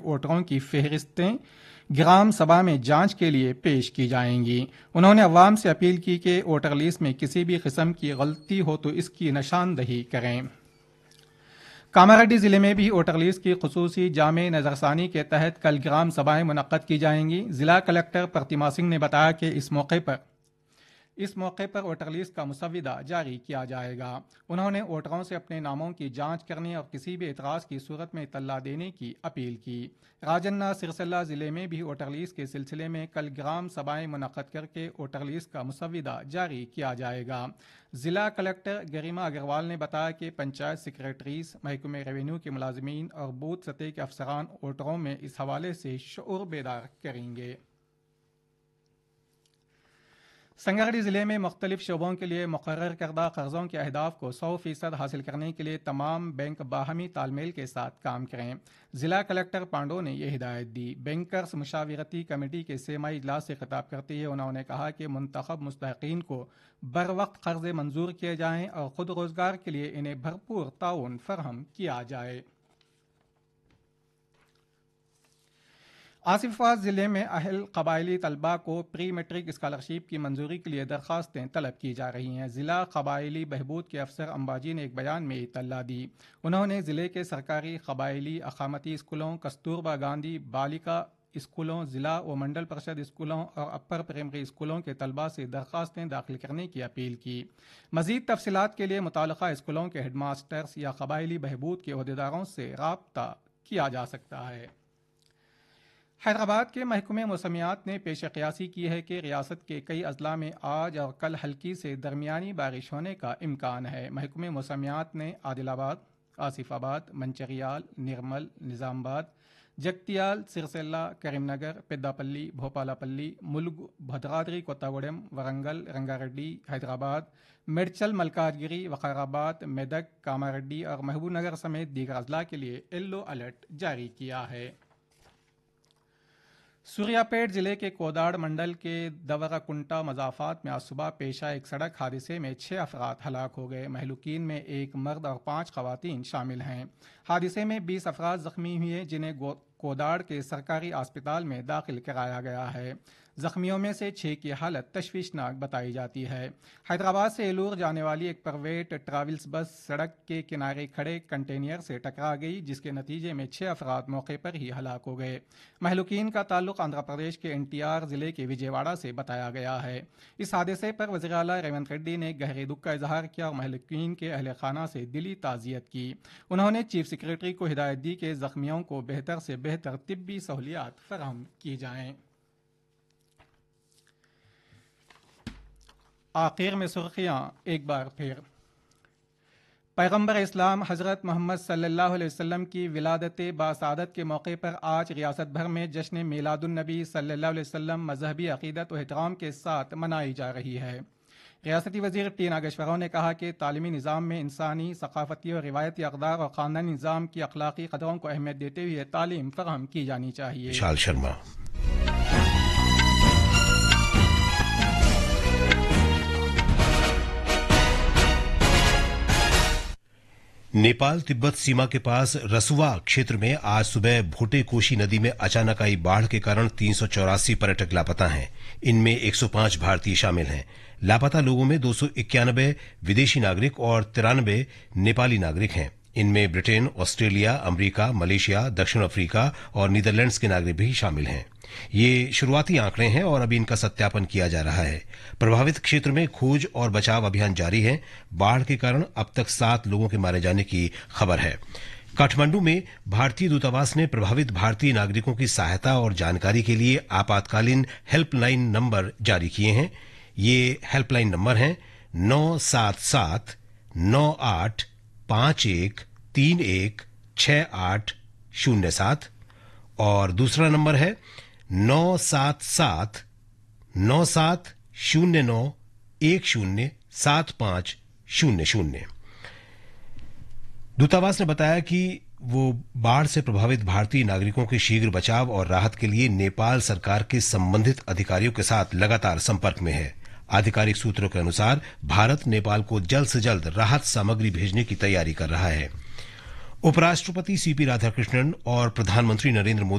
वोटरों की फहरिस्तें ग्राम सभा में जांच के लिए पेश की जाएंगी। उन्होंने अवाम से अपील की कि वोटर लिस्ट में किसी भी किस्म की गलती हो तो इसकी निशानदही करें। कामारेड्डी जिले में भी वोटर लिस्ट की खुसूसी जामे नजरसानी के तहत कल ग्राम सभाएं मुनक्कद की जाएंगी। जिला कलेक्टर प्रतिमा सिंह ने बताया कि इस मौके पर वोटर लिस्ट का मुसव्विदा जारी किया जाएगा। उन्होंने वोटरों से अपने नामों की जांच करने और किसी भी एतराज़ की सूरत में इत्तला देने की अपील की। राजन्ना सिरसिल्ला जिले में भी वोटर लिस्ट के सिलसिले में कल ग्राम सभाएं मुनक्कद करके वोटर लिस्ट का मुसव्विदा जारी किया जाएगा। जिला कलेक्टर गरिमा अग्रवाल ने बताया कि पंचायत सेक्रेटरीज, महकमे रेवेन्यू के मुलाजमीन और बूथ सतह के अफसरान वोटरों में इस हवाले से शऊर बेदार करेंगे। संगारेड्डी जिले में मुख्तलिफ शोबों के लिए मुकर्रर करदा कर्जों के अहदाफ को 100% हासिल करने के लिए तमाम बैंक बाहमी तालमेल के साथ काम करें। जिला कलेक्टर पांडो ने यह हिदायत दी। बैंकर्स मुशावरती कमेटी के सेमाई इजलास से खिताब करते हुए उन्होंने कहा कि मुंतखब मुस्तहिकीन को बर वक्त कर्जे मंजूर किए जाएं और खुद रोजगार के लिए इन्हें भरपूर ताउन फराहम किया जाए। आसिफाबाद जिले में अहल कबायली तलबा को प्री मेट्रिक स्कॉलरशिप की मंजूरी के लिए दरखास्तें तलब की जा रही हैं। जिला कबायली बहबूद के अफसर अंबाजी ने एक बयान में इत्तला दी। उन्होंने जिले के सरकारी कबायली अकामती स्कूलों, कस्तूरबा गांधी बालिका स्कूलों, जिला व मंडल परिषद स्कूलों और अपर प्राइमरी स्कूलों के तलबा से दरखास्तें दाखिल करने की अपील की। मजीद तफसीलात के लिए मुताल्लिका स्कूलों के हेडमास्टर्स या कबायली बहबूद के अहदेदारों से राब्ता किया जा सकता है। हैदराबाद के महकमे मौसमियात ने पेश क़यासी की है कि रियासत के कई अजला में आज और कल हल्की से दरमियानी बारिश होने का इम्कान है। महकमे मौसमियात ने आदिलाबाद, आसिफाबाद, मंचिर्याल, निर्मल, निज़ामाबाद, जगतियाल, सिरसिल्ला, करीमनगर, पेद्दापल्ली, भोपालापल्ली, मुलुगु, भद्राद्री कोत्तागुडेम, वरंगल, रंगारेड्डी, हैदराबाद, मेडचल, मलकाजगिरी, वकाराबाद, मेदक, कामारेड्डी और महबूबनगर समेत दीगर अजला के लिए येलो अलर्ट जारी किया है। सूर्यापेट जिले के कोदाड़ मंडल के दवराकुंटा मजाफात में आज सुबह पेशा एक सड़क हादसे में 6 अफराद हलाक हो गए। महलूकीन में एक मर्द और 5 खवातीन शामिल हैं। हादसे में 20 अफराद जख्मी हुए जिन्हें कोदाड़ के सरकारी अस्पताल में दाखिल कराया गया है। जख्मियों में से 6 की हालत तशवीशनाक बताई जाती है। हैदराबाद से एलूर जाने वाली एक प्राइवेट ट्रैवल्स बस सड़क के किनारे खड़े कंटेनर से टकरा गई, जिसके नतीजे में 6 अफराद मौके पर ही हलाक हो गए। महलूकीन का ताल्लुक आंध्र प्रदेश के NTR जिले के विजयवाड़ा से बताया गया है। इस हादसे पर वज़ीर आला रेवंत रेड्डी ने गहरे दुख का इजहार किया और महलूकीन के अहले खाना से दिली ताज़ियत की। उन्होंने चीफ सेक्रेटरी को हिदायत दी कि जख्मियों को बेहतर से बेहतर तिब्बी सहूलियात फराहम की जाएं। आखिर में सुर्खियां एक बार फिर। पैगंबर इस्लाम हज़रत मोहम्मद सल्लल्लाहु अलैहि वसल्लम की विलादत बासादत के मौके पर आज रियासत भर में जश्न मीलादुन नबी सल्लल्लाहु अलैहि वसल्लम मजहबी अक़ीदत व एहतराम के साथ मनाई जा रही है। रियासती वज़ीर टी नागेश्वरराव ने कहा कि तालीमी निज़ाम में इंसानी, सकाफ़ती और रिवायती अक़दार और ख़ानदानी निज़ाम की अखलाक़ी क़दरों को अहमियत देते हुए तालीम फ़राहम की जानी चाहिए। विशाल शर्मा। नेपाल तिब्बत सीमा के पास रसुआ क्षेत्र में आज सुबह भोटे कोशी नदी में अचानक आई बाढ़ के कारण 384 पर्यटक लापता हैं। इनमें 105 भारतीय शामिल हैं। लापता लोगों में 291 विदेशी नागरिक और 93 नेपाली नागरिक हैं। इनमें ब्रिटेन, ऑस्ट्रेलिया, अमेरिका, मलेशिया, दक्षिण अफ्रीका और नीदरलैंड्स के नागरिक भी शामिल हैं। ये शुरुआती आंकड़े हैं और अभी इनका सत्यापन किया जा रहा है। प्रभावित क्षेत्र में खोज और बचाव अभियान जारी है। बाढ़ के कारण अब तक 7 लोगों के मारे जाने की खबर है। काठमांडू में भारतीय दूतावास ने प्रभावित भारतीय नागरिकों की सहायता और जानकारी के लिए आपातकालीन हेल्पलाइन नंबर जारी किए हैं। ये हेल्पलाइन नंबर हैं 977 98 51 31 6807 और दूसरा नंबर है 977 9709 107500। दूतावास ने बताया कि वो बाढ़ से प्रभावित भारतीय नागरिकों के शीघ्र बचाव और राहत के लिए नेपाल सरकार के संबंधित अधिकारियों के साथ लगातार संपर्क में है। आधिकारिक सूत्रों के अनुसार भारत नेपाल को जल्द से जल्द राहत सामग्री भेजने की तैयारी कर रहा है। उपराष्ट्रपति CP राधाकृष्णन और प्रधानमंत्री नरेंद्र मोदी